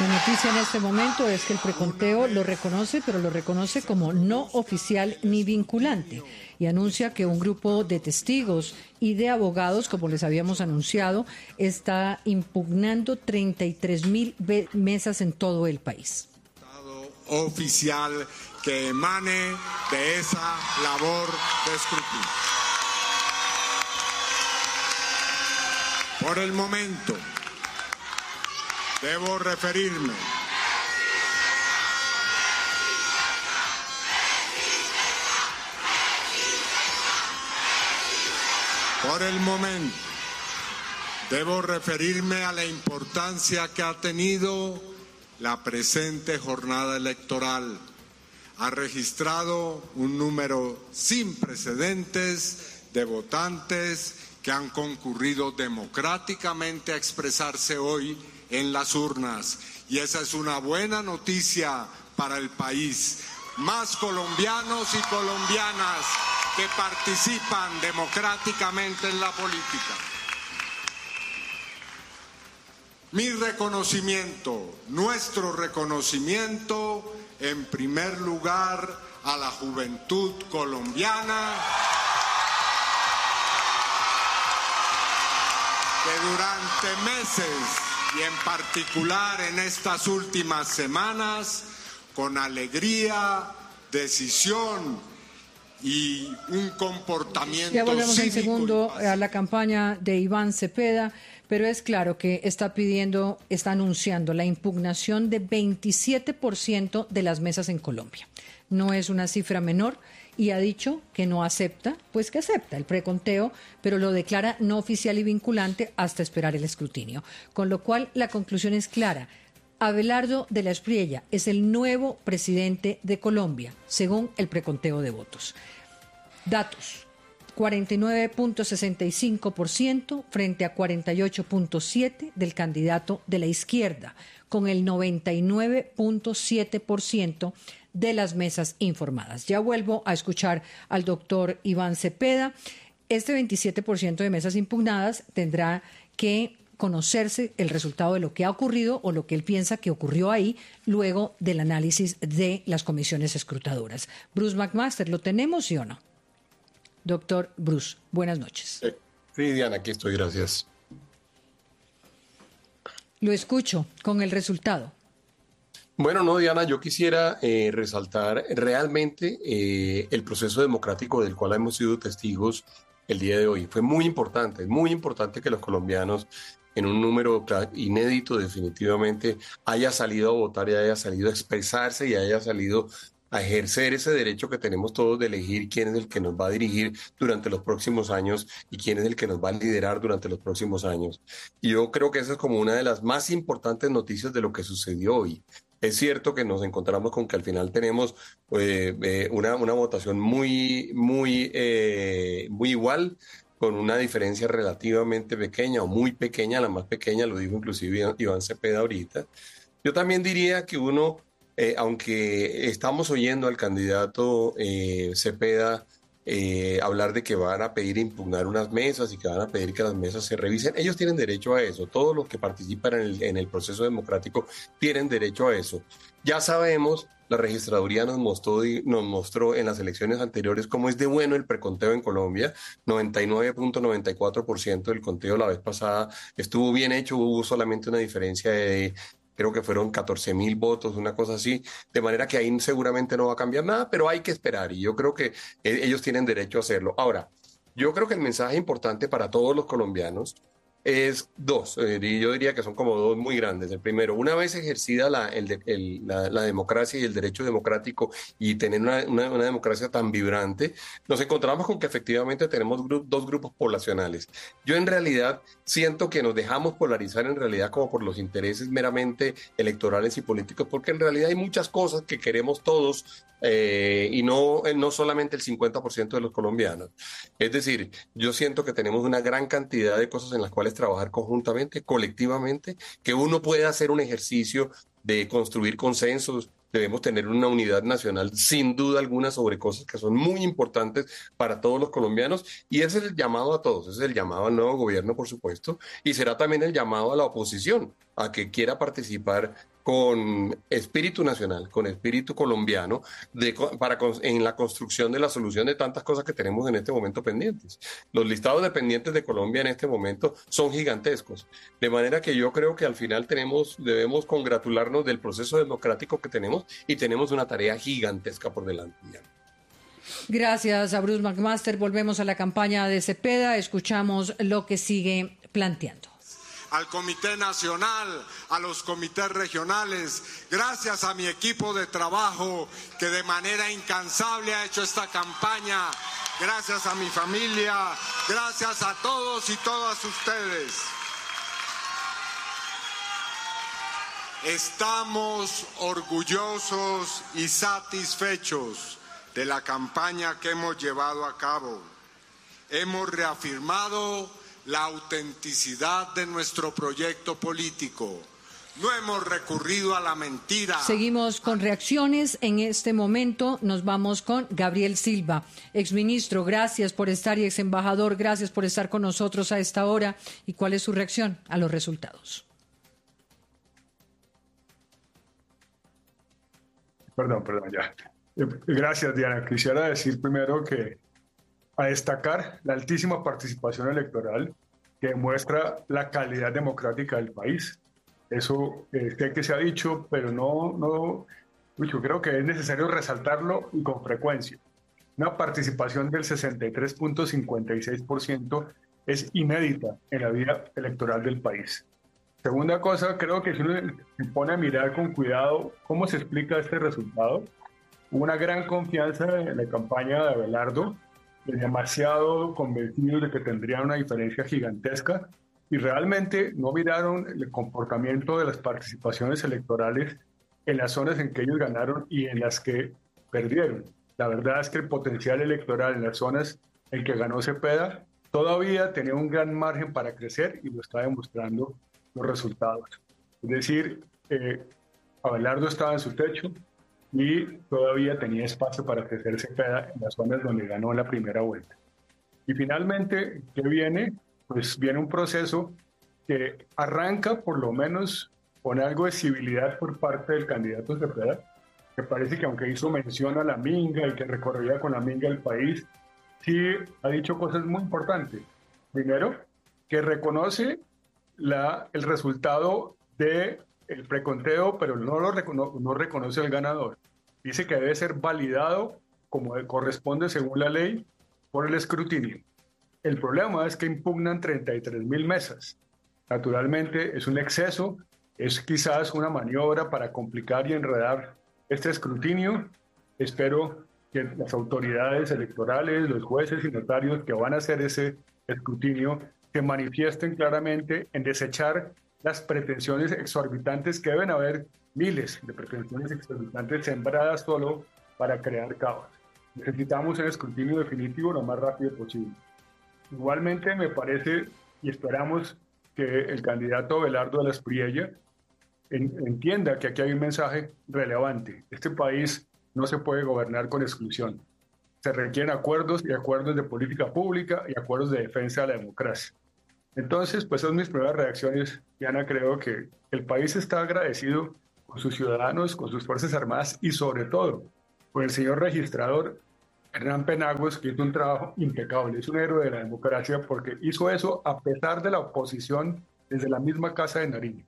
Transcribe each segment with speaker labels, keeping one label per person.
Speaker 1: La noticia en este momento es que el preconteo lo reconoce, pero lo reconoce como no oficial ni vinculante y anuncia que un grupo de testigos y de abogados, como les habíamos anunciado, está impugnando 33,000 mesas en todo el país.
Speaker 2: Oficial que emane de esa labor de escrutinio. Por el momento, debo referirme a la importancia que ha tenido la presente jornada electoral. Ha registrado un número sin precedentes de votantes que han concurrido democráticamente a expresarse hoy en las urnas. Y esa es una buena noticia para el país. Más colombianos y colombianas que participan democráticamente en la política. Mi reconocimiento, nuestro reconocimiento, en primer lugar, a la juventud colombiana, que durante meses y en particular en estas últimas semanas, con alegría, decisión y un comportamiento
Speaker 1: ya volvemos en
Speaker 2: cívico
Speaker 1: segundo a la campaña de Iván Cepeda, pero es claro que está anunciando la impugnación de 27% de las mesas en Colombia. No es una cifra menor y ha dicho que no acepta, pues que acepta el preconteo, pero lo declara no oficial y vinculante hasta esperar el escrutinio. Con lo cual la conclusión es clara. Abelardo de la Espriella es el nuevo presidente de Colombia, según el preconteo de votos. Datos: 49,65% frente a 48,7% del candidato de la izquierda, con el 99,7% de las mesas informadas. Ya vuelvo a escuchar al doctor Iván Cepeda. Este 27% de mesas impugnadas tendrá que conocerse el resultado de lo que ha ocurrido o lo que él piensa que ocurrió ahí luego del análisis de las comisiones escrutadoras. Bruce McMaster, ¿lo tenemos, sí o no? Doctor Bruce, buenas noches.
Speaker 3: Sí, Diana, aquí estoy, gracias.
Speaker 1: Lo escucho con el resultado.
Speaker 3: Bueno, no, Diana, yo quisiera resaltar realmente el proceso democrático del cual hemos sido testigos el día de hoy. Fue muy importante que los colombianos, en un número inédito definitivamente, haya salido a votar y haya salido a expresarse y haya salido a ejercer ese derecho que tenemos todos de elegir quién es el que nos va a dirigir durante los próximos años y quién es el que nos va a liderar durante los próximos años. Y yo creo que esa es como una de las más importantes noticias de lo que sucedió hoy. Es cierto que nos encontramos con que al final tenemos una votación muy igual, con una diferencia relativamente pequeña o muy pequeña, la más pequeña, lo dijo inclusive Iván Cepeda ahorita. Yo también diría que aunque estamos oyendo al candidato Cepeda hablar de que van a pedir impugnar unas mesas y que van a pedir que las mesas se revisen, ellos tienen derecho a eso. Todos los que participan en el proceso democrático tienen derecho a eso. Ya sabemos, la registraduría nos mostró en las elecciones anteriores cómo es de bueno el preconteo en Colombia. 99,94% del conteo la vez pasada estuvo bien hecho, hubo solamente una diferencia de, creo que fueron 14,000 votos, una cosa así, de manera que ahí seguramente no va a cambiar nada, pero hay que esperar y yo creo que ellos tienen derecho a hacerlo. Ahora, yo creo que el mensaje importante para todos los colombianos es dos, y yo diría que son como dos muy grandes. El primero, una vez ejercida la democracia y el derecho democrático y tener una democracia tan vibrante, nos encontramos con que efectivamente tenemos dos grupos poblacionales. Yo en realidad siento que nos dejamos polarizar en realidad como por los intereses meramente electorales y políticos, porque en realidad hay muchas cosas que queremos todos y no solamente el 50% de los colombianos. Es decir, yo siento que tenemos una gran cantidad de cosas en las cuales trabajar conjuntamente, colectivamente, que uno puede hacer un ejercicio de construir consensos. Debemos tener una unidad nacional, sin duda alguna, sobre cosas que son muy importantes para todos los colombianos, y ese es el llamado a todos, ese es el llamado al nuevo gobierno, por supuesto, y será también el llamado a la oposición, a que quiera participar con espíritu nacional, con espíritu colombiano, en la construcción de la solución de tantas cosas que tenemos en este momento pendientes. Los listados de pendientes de Colombia en este momento son gigantescos, de manera que yo creo que al final debemos congratularnos del proceso democrático que tenemos y tenemos una tarea gigantesca por delante.
Speaker 1: Gracias a Bruce McMaster. Volvemos a la campaña de Cepeda. Escuchamos lo que sigue planteando.
Speaker 2: Al Comité Nacional, a los comités regionales, gracias a mi equipo de trabajo que de manera incansable ha hecho esta campaña, gracias a mi familia, gracias a todos y todas ustedes. Estamos orgullosos y satisfechos de la campaña que hemos llevado a cabo. Hemos reafirmado la autenticidad de nuestro proyecto político. No hemos recurrido a la mentira.
Speaker 1: Seguimos con reacciones. En este momento nos vamos con Gabriel Silva, exministro. Gracias por estar y exembajador, gracias por estar con nosotros a esta hora. ¿Y cuál es su reacción a los resultados?
Speaker 4: Perdón, ya. Gracias, Diana. Quisiera decir primero que a destacar la altísima participación electoral que demuestra la calidad democrática del país. Eso sé que se ha dicho, pero yo creo que es necesario resaltarlo y con frecuencia. Una participación del 63.56% es inédita en la vida electoral del país. Segunda cosa, creo que si uno se pone a mirar con cuidado cómo se explica este resultado, hubo una gran confianza en la campaña de Abelardo, demasiado convencidos de que tendrían una diferencia gigantesca y realmente no miraron el comportamiento de las participaciones electorales en las zonas en que ellos ganaron y en las que perdieron. La verdad es que el potencial electoral en las zonas en que ganó Cepeda todavía tenía un gran margen para crecer y lo está demostrando los resultados. Es decir, Abelardo estaba en su techo y todavía tenía espacio para crecer Cepeda en las zonas donde ganó la primera vuelta. Y finalmente, ¿qué viene? Pues viene un proceso que arranca por lo menos con algo de civilidad por parte del candidato Cepeda, que parece que aunque hizo mención a la minga y que recorría con la minga el país, sí ha dicho cosas muy importantes. Primero, que reconoce el resultado del preconteo, pero no reconoce al ganador. Dice que debe ser validado como corresponde según la ley por el escrutinio. El problema es que impugnan 33.000 mesas. Naturalmente es un exceso, es quizás una maniobra para complicar y enredar este escrutinio. Espero que las autoridades electorales, los jueces y notarios que van a hacer ese escrutinio, se manifiesten claramente en desechar las pretensiones exorbitantes, que deben haber miles de pretensiones exorbitantes sembradas solo para crear caos. Necesitamos un escrutinio definitivo lo más rápido posible. Igualmente me parece y esperamos que el candidato Abelardo de la Espriella entienda que aquí hay un mensaje relevante. Este país no se puede gobernar con exclusión. Se requieren acuerdos y acuerdos de política pública y acuerdos de defensa de la democracia. Entonces, pues son mis primeras reacciones. Diana, creo que el país está agradecido con sus ciudadanos, con sus Fuerzas Armadas y sobre todo con el señor registrador Hernán Penagos, que hizo un trabajo impecable. Es un héroe de la democracia porque hizo eso a pesar de la oposición desde la misma Casa de Nariño.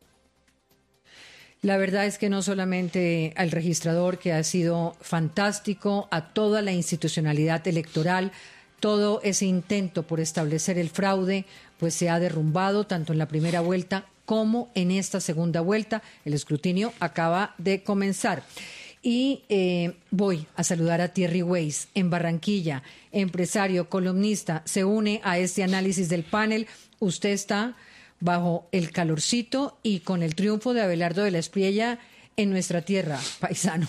Speaker 1: La verdad es que no solamente al registrador, que ha sido fantástico, a toda la institucionalidad electoral, todo ese intento por establecer el fraude, pues se ha derrumbado tanto en la primera vuelta como en esta segunda vuelta. El escrutinio acaba de comenzar. Y voy a saludar a Thierry Weiss en Barranquilla, empresario, columnista, se une a este análisis del panel. Usted está bajo el calorcito y con el triunfo de Abelardo de la Espriella en nuestra tierra, paisano.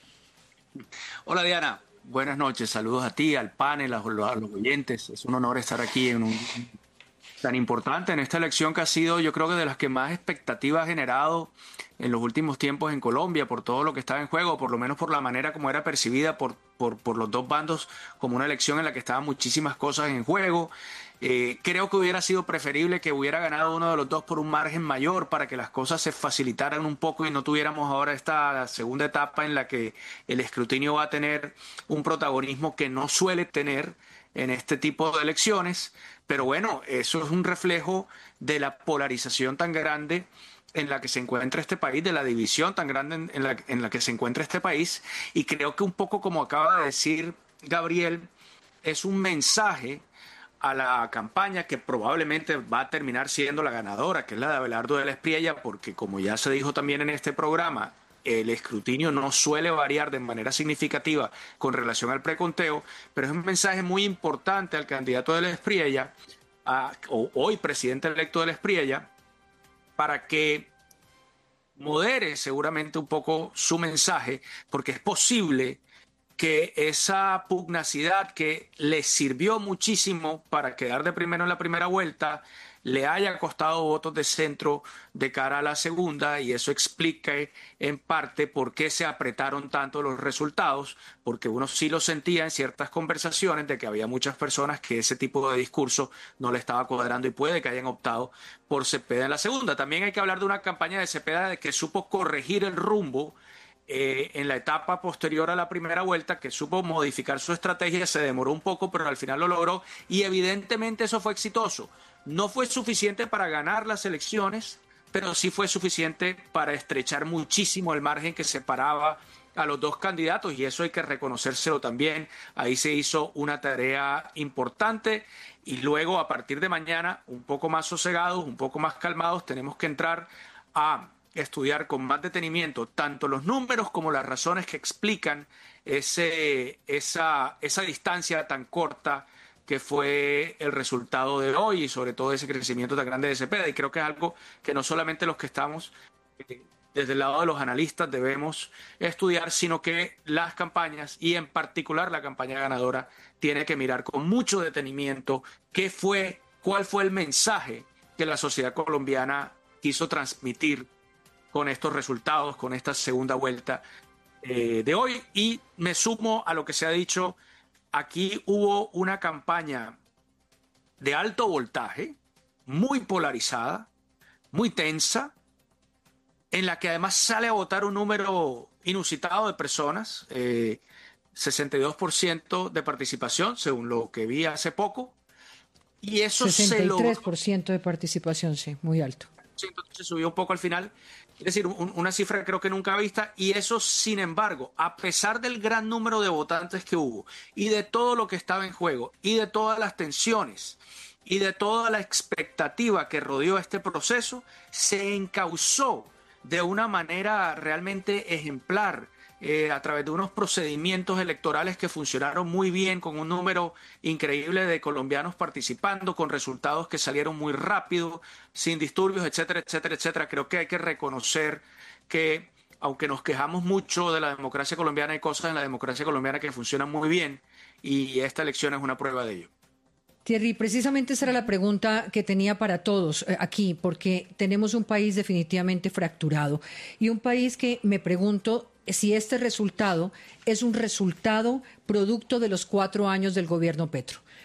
Speaker 5: Hola Diana, buenas noches, saludos a ti, al panel, a los oyentes. Es un honor estar aquí en una tan importante en esta elección que ha sido, yo creo que de las que más expectativa ha generado en los últimos tiempos en Colombia, por todo lo que estaba en juego, por lo menos por la manera como era percibida por los dos bandos como una elección en la que estaban muchísimas cosas en juego. Creo que hubiera sido preferible que hubiera ganado uno de los dos por un margen mayor para que las cosas se facilitaran un poco y no tuviéramos ahora esta segunda etapa en la que el escrutinio va a tener un protagonismo que no suele tener en este tipo de elecciones. Pero bueno, eso es un reflejo de la polarización tan grande en la que se encuentra este país, de la división tan grande en la que se encuentra este país. Y creo que un poco como acaba de decir Gabriel, es un mensaje a la campaña que probablemente va a terminar siendo la ganadora, que es la de Abelardo de la Espriella, porque como ya se dijo también en este programa, el escrutinio no suele variar de manera significativa con relación al preconteo, pero es un mensaje muy importante al candidato de la Espriella, o hoy presidente electo de la Espriella, para que modere seguramente un poco su mensaje, porque es posible que esa pugnacidad que le sirvió muchísimo para quedar de primero en la primera vuelta le haya costado votos de centro de cara a la segunda, y eso explica en parte por qué se apretaron tanto los resultados, porque uno sí lo sentía en ciertas conversaciones de que había muchas personas que ese tipo de discurso no le estaba cuadrando y puede que hayan optado por Cepeda en la segunda. También hay que hablar de una campaña de Cepeda de que supo corregir el rumbo en la etapa posterior a la primera vuelta, que supo modificar su estrategia. Se demoró un poco, pero al final lo logró, y evidentemente eso fue exitoso. No fue suficiente para ganar las elecciones, pero sí fue suficiente para estrechar muchísimo el margen que separaba a los dos candidatos, y eso hay que reconocérselo también. Ahí se hizo una tarea importante, y luego a partir de mañana, un poco más sosegados, un poco más calmados, tenemos que entrar a estudiar con más detenimiento tanto los números como las razones que explican esa distancia tan corta que fue el resultado de hoy, y sobre todo ese crecimiento tan grande de Cepeda. Y creo que es algo que no solamente los que estamos desde el lado de los analistas debemos estudiar, sino que las campañas, y en particular la campaña ganadora, tiene que mirar con mucho detenimiento cuál fue el mensaje que la sociedad colombiana quiso transmitir con estos resultados, con esta segunda vuelta de hoy. Y me sumo a lo que se ha dicho. Aquí hubo una campaña de alto voltaje, muy polarizada, muy tensa, en la que además sale a votar un número inusitado de personas, 62% de participación, según lo que vi hace poco. Y eso
Speaker 1: 63% de participación, sí, muy alto.
Speaker 5: Entonces subió un poco al final, es decir, una cifra creo que nunca vista. Y eso, sin embargo, a pesar del gran número de votantes que hubo, y de todo lo que estaba en juego, y de todas las tensiones, y de toda la expectativa que rodeó este proceso, se encauzó de una manera realmente ejemplar, a través de unos procedimientos electorales que funcionaron muy bien, con un número increíble de colombianos participando, con resultados que salieron muy rápido, sin disturbios, etcétera, etcétera, etcétera. Creo que hay que reconocer que, aunque nos quejamos mucho de la democracia colombiana, hay cosas en la democracia colombiana que funcionan muy bien, y esta elección es una prueba de ello.
Speaker 1: Thierry, precisamente esa era la pregunta que tenía para todos aquí, porque tenemos un país definitivamente fracturado, y un país que me pregunto si este resultado es un resultado producto de los 4 años del gobierno Petro.